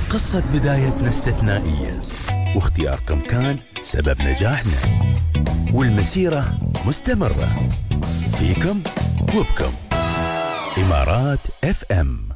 قصة بدايتنا استثنائية، واختياركم كان سبب نجاحنا، والمسيرة مستمرة فيكم وبكم. إمارات FM.